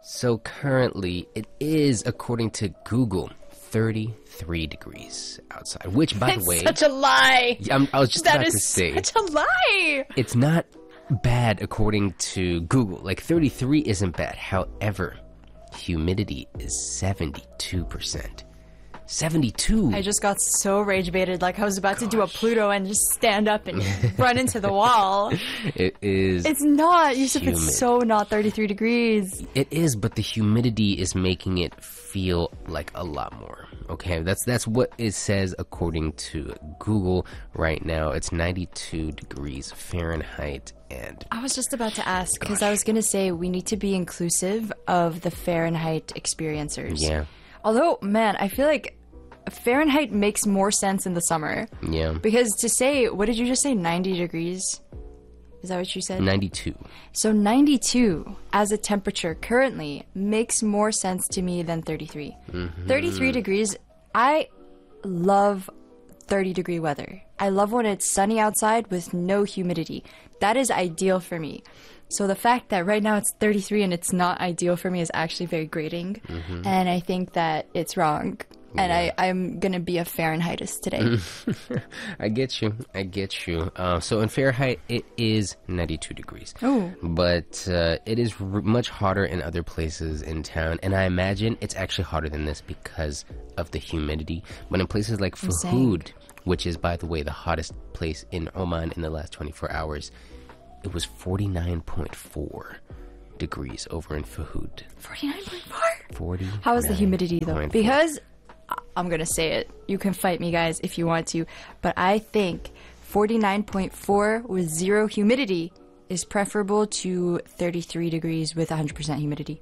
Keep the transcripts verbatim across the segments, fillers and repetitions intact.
So currently, it is, according to Google, thirty-three degrees outside. Which, by the way, such a lie. I'm, I was just That about is to say, such a lie. it's not bad according to Google. Like thirty-three isn't bad. However, humidity is seventy-two percent. seventy-two. I just got so rage baited, like I was about to do a Pluto and just stand up and run into the wall. It is. It's not, Yusuf. humid. It's so not thirty-three degrees. It is, but the humidity is making it feel like a lot more. Okay, that's that's what it says according to Google right now. It's ninety-two degrees Fahrenheit, and I was just about to ask because I was going to say we need to be inclusive of the Fahrenheit experiencers. yeah, Although, man, I feel like Fahrenheit makes more sense in the summer. yeah, Because to say, what did you just say, ninety degrees? Is that what you said? ninety-two. So ninety-two as a temperature currently makes more sense to me than thirty-three. Mm-hmm. thirty-three degrees, I love thirty degree weather. I love when it's sunny outside with no humidity. That is ideal for me. So the fact that right now it's thirty-three and it's not ideal for me is actually very grating. Mm-hmm. And I think that it's wrong. And I, I'm going to be a Fahrenheitist today. I get you. I get you. Uh, so in Fahrenheit, it is ninety-two degrees. Oh. But uh, it is r- much hotter in other places in town. And I imagine it's actually hotter than this because of the humidity. But in places like Fahud, which is, by the way, the hottest place in Oman in the last twenty-four hours, it was forty-nine point four degrees over in Fahud. forty-nine point four? forty. How is the humidity though? Because I'm gonna say it. You can fight me, guys, if you want to. But I think forty-nine point four with zero humidity is preferable to thirty-three degrees with one hundred percent humidity.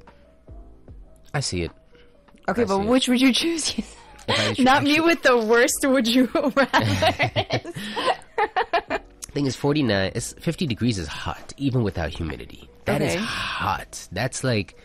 I see it. Okay, I but see it. which would you choose? If I should Not me actually- with the worst would you rather. Thing is, forty-nine, it's, fifty degrees is hot, even without humidity. That is Okay. hot. That's like,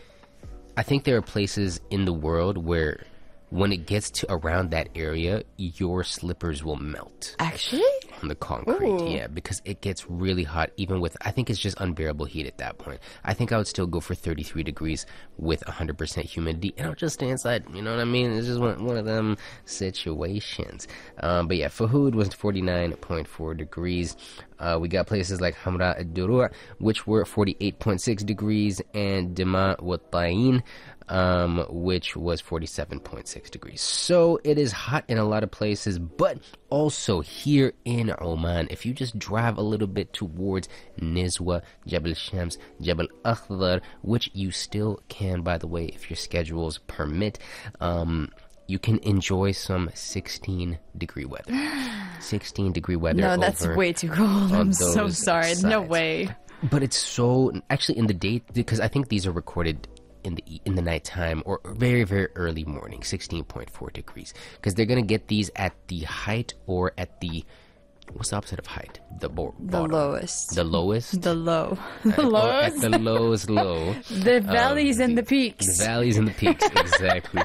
I think there are places in the world where when it gets to around that area, your slippers will melt Actually? on the concrete. Ooh. Yeah, because it gets really hot, even with, I think it's just unbearable heat at that point. I think I would still go for thirty-three degrees with one hundred percent humidity, and I'll just stay inside. You know what I mean? It's just one, one of them situations. Um, but yeah, Fahud was forty-nine point four degrees. Uh, we got places like Hamra al-Durur, which were forty-eight point six degrees, and Dima wa Tayin, um, which was forty-seven point six degrees. So it is hot in a lot of places, but also here in Oman, if you just drive a little bit towards Nizwa, Jabal Shams, Jabal Akhdar, which you still can, by the way, if your schedules permit, um, you can enjoy some sixteen degree weather. sixteen degree weather. No, that's over way too cold. I'm so those sorry. No sides. way. But it's so actually in the day, because I think these are recorded in the in the nighttime or very very early morning. sixteen point four degrees, because they're gonna get these at the height or at the, what's the opposite of height? The bo- The bottom. lowest. The lowest. The low. The Or lowest. at the lowest low. The valleys and the The peaks. valleys and the peaks, exactly.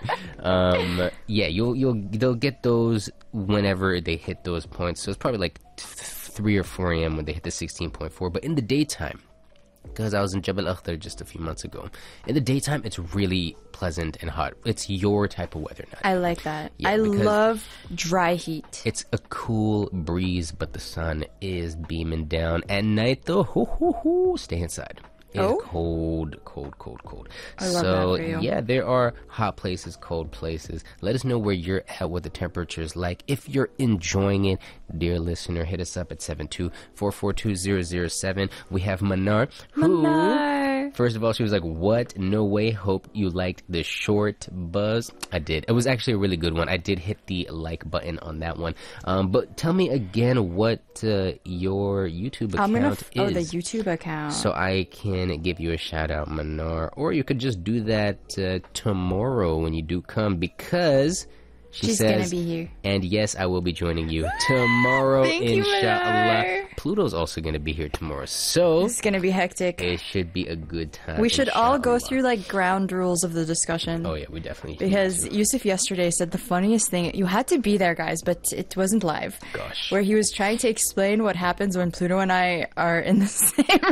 um, yeah, you'll you'll they'll get those whenever they hit those points. So it's probably like th- three or four a.m. when they hit the sixteen point four. But in the daytime, because I was in Jabal Akhdar just a few months ago, in the daytime it's really pleasant and hot. It's your type of weather, not I like that. Yeah, I because- love dry heat. It's a cool breeze, but the sun is beaming down. At night, though, hoo, hoo, hoo, stay inside. It's Oh? cold, cold, cold, cold. I love so, that for you. yeah, there are hot places, cold places. Let us know where you're at, what the temperature is like. If you're enjoying it, dear listener, hit us up at seven two four four two zero zero seven. We have Manar, who... Manar. First of all, she was like, what? No way. Hope you liked the short buzz. I did. It was actually a really good one. I did hit the like button on that one. Um, but tell me again what uh, your YouTube account I'm gonna. is. F- oh, the YouTube account. So I can give you a shout out, Manar. Or you could just do that uh, tomorrow when you do come, because... She She's says, gonna be here. and yes, I will be joining you tomorrow, Thank you, inshallah. Manar. Pluto's also gonna be here tomorrow. So... It's gonna be hectic. it should be a good time. We should all go inshallah. through like ground rules of the discussion. Oh yeah, we definitely need Because to. Yusuf yesterday said the funniest thing. You had to be there, guys, but it wasn't live. Gosh. Where he was trying to explain what happens when Pluto and I are in the same room.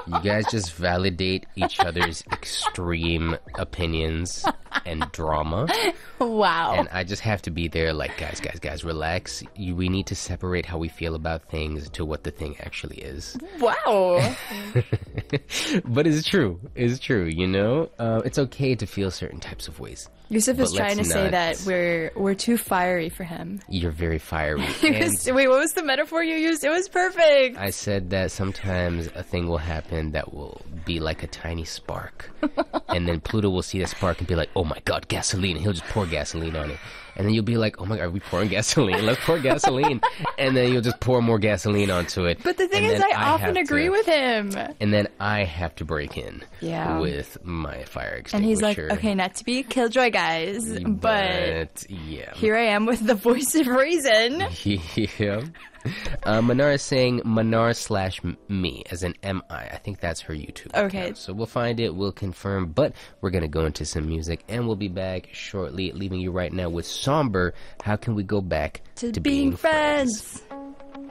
You guys just validate each other's extreme opinions and drama. Wow. And I just have to be there like, guys, guys, guys, relax. You, we need to separate how we feel about things to what the thing actually is. Wow. But it's true. It's true, you know? Uh, it's okay to feel certain types of ways. Yusuf is But trying to let's say not- that we're we're too fiery for him. You're very fiery. He And was- wait, what was the metaphor you used? It was perfect. I said that sometimes a thing will happen that will be like a tiny spark. And then Pluto will see that spark and be like, oh my god, gasoline. And he'll just pour gasoline on it. And then you'll be like, oh my god, are we pouring gasoline? Let's pour gasoline. And then you'll just pour more gasoline onto it. But the thing And is, then I often have agree to- with him. And then I have to break in Yeah. with my fire extinguisher. And he's like, okay, not to be a killjoy, guys, but But, yeah. here I am with the voice of reason. Yeah. Uh, Manar is saying Manar slash m- me, as in M I. I think that's her YouTube Okay. account. So we'll find it, we'll confirm, but we're going to go into some music, and we'll be back shortly, leaving you right now with Somber. How can we go back To, to being, being friends. friends?